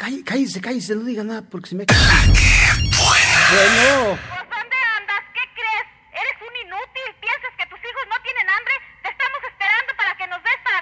Cállese, no diga nada porque se me... ¡Qué buena! Bueno.